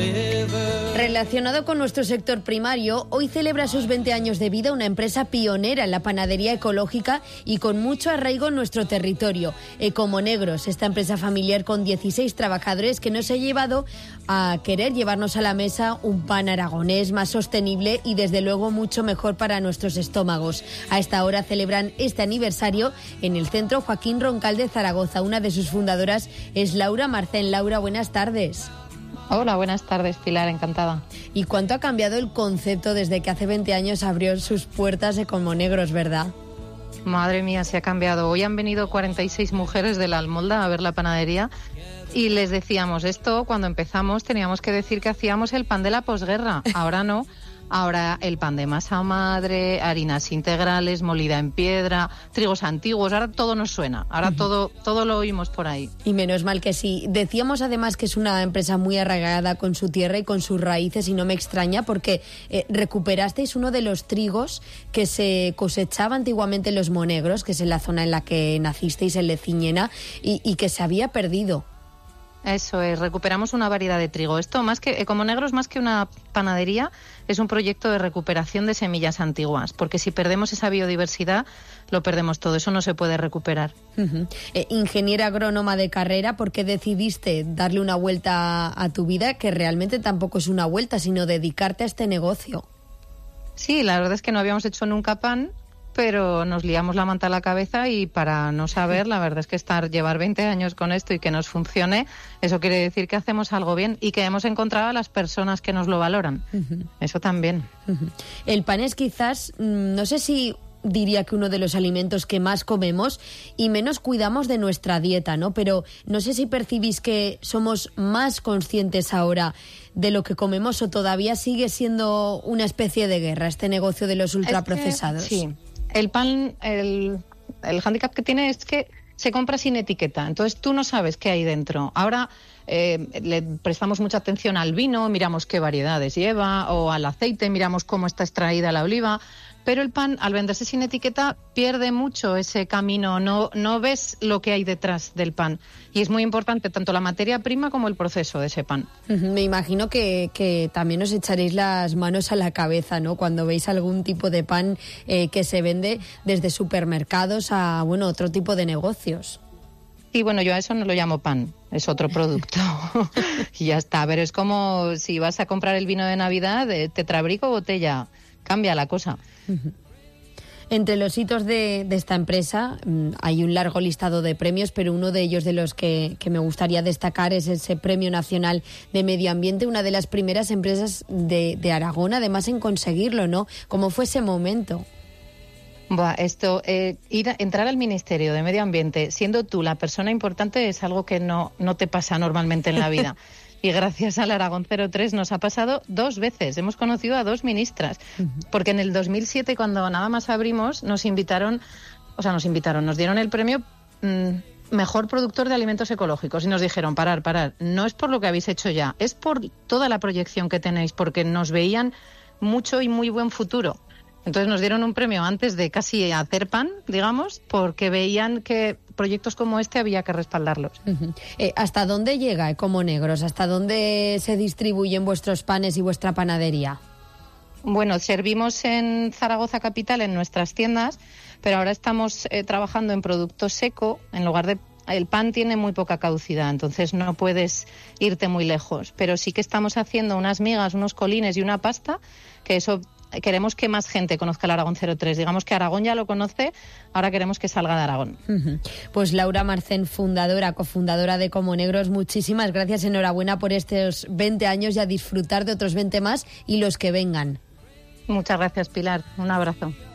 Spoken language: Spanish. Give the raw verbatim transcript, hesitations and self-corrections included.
Relacionado con nuestro sector primario, hoy celebra sus veinte años de vida una empresa pionera en la panadería ecológica y con mucho arraigo en nuestro territorio. Ecomonegros, esta empresa familiar con dieciséis trabajadores que nos ha llevado a querer llevarnos a la mesa un pan aragonés más sostenible y desde luego mucho mejor para nuestros estómagos. A esta hora celebran este aniversario en el Centro Joaquín Roncal de Zaragoza. Una de sus fundadoras es Laura Marcén. Laura, buenas tardes. Hola, buenas tardes, Pilar, encantada. ¿Y cuánto ha cambiado el concepto desde que hace veinte años abrió sus puertas Ecomonegros, verdad? Madre mía, se ha cambiado. Hoy han venido cuarenta y seis mujeres de la Almolda a ver la panadería y les decíamos esto, cuando empezamos teníamos que decir que hacíamos el pan de la posguerra, ahora no. Ahora el pan de masa madre, harinas integrales, molida en piedra, trigos antiguos, ahora todo nos suena, ahora uh-huh. todo todo lo oímos por ahí. Y menos mal que sí. Decíamos además que es una empresa muy arraigada con su tierra y con sus raíces y no me extraña porque eh, recuperasteis uno de los trigos que se cosechaba antiguamente en los Monegros, que es en la zona en la que nacisteis, en Leciñena, y, y que se había perdido. Eso es, recuperamos una variedad de trigo. Esto, más que Ecomonegros, más que una panadería, es un proyecto de recuperación de semillas antiguas, porque si perdemos esa biodiversidad, lo perdemos todo, eso no se puede recuperar. Uh-huh. Eh, ingeniera agrónoma de carrera, ¿por qué decidiste darle una vuelta a, a tu vida, que realmente tampoco es una vuelta, sino dedicarte a este negocio? Sí, la verdad es que no habíamos hecho nunca pan, pero nos liamos la manta a la cabeza y para no saber, la verdad es que estar llevar veinte años con esto y que nos funcione, eso quiere decir que hacemos algo bien y que hemos encontrado a las personas que nos lo valoran. Uh-huh. Eso también. Uh-huh. El pan es quizás, no sé si diría que uno de los alimentos que más comemos y menos cuidamos de nuestra dieta, ¿no? Pero no sé si percibís que somos más conscientes ahora de lo que comemos o todavía sigue siendo una especie de guerra este negocio de los ultraprocesados. Es que, sí. El pan, el, el hándicap que tiene es que se compra sin etiqueta, entonces tú no sabes qué hay dentro. Ahora eh, le prestamos mucha atención al vino, miramos qué variedades lleva, o al aceite, miramos cómo está extraída la oliva, pero el pan, al venderse sin etiqueta, pierde mucho ese camino, no, no ves lo que hay detrás del pan. Y es muy importante tanto la materia prima como el proceso de ese pan. Me imagino que, que también os echaréis las manos a la cabeza, ¿no? Cuando veis algún tipo de pan eh, que se vende desde supermercados a, bueno, otro tipo de negocios. Y bueno, yo a eso no lo llamo pan, es otro producto. Y ya está, pero es como si vas a comprar el vino de Navidad, de tetrabrico o botella, cambia la cosa. Uh-huh. Entre los hitos de, de esta empresa mmm, hay un largo listado de premios, pero uno de ellos de los que, que me gustaría destacar es ese Premio Nacional de Medio Ambiente, una de las primeras empresas de, de Aragón, además en conseguirlo, ¿no? ¿Cómo fue ese momento? Buah, esto, eh, ir a, entrar al Ministerio de Medio Ambiente siendo tú la persona importante es algo que no, no te pasa normalmente en la vida. Y gracias al Aragón cero tres nos ha pasado dos veces. Hemos conocido a dos ministras. Porque en el dos mil siete, cuando nada más abrimos, nos invitaron, o sea, nos invitaron, nos dieron el premio mmm, Mejor Productor de Alimentos Ecológicos. Y nos dijeron, parar, parar. No es por lo que habéis hecho ya, es por toda la proyección que tenéis, porque nos veían mucho y muy buen futuro. Entonces nos dieron un premio antes de casi hacer pan, digamos, porque veían que proyectos como este había que respaldarlos. Uh-huh. Eh, ¿Hasta dónde llega Ecomonegros? ¿Hasta dónde se distribuyen vuestros panes y vuestra panadería? Bueno, servimos en Zaragoza capital en nuestras tiendas, pero ahora estamos eh, trabajando en producto seco. En lugar de el pan tiene muy poca caducidad, entonces no puedes irte muy lejos. Pero sí que estamos haciendo unas migas, unos colines y una pasta, que eso queremos que más gente conozca el Aragón cero tres. Digamos que Aragón ya lo conoce, ahora queremos que salga de Aragón. Uh-huh. Pues Laura Marcén, fundadora, cofundadora de Ecomonegros, muchísimas gracias, enhorabuena por estos veinte años y a disfrutar de otros veinte más y los que vengan. Muchas gracias, Pilar. Un abrazo.